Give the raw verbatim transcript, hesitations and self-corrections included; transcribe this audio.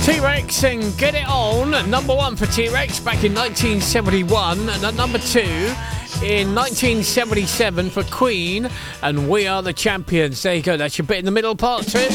T-Rex and Get It On, number one for T-Rex back in nineteen seventy-one, and at number two in nineteen seventy-seven for Queen and We Are the Champions. There you go, that's your bit in the middle, part two.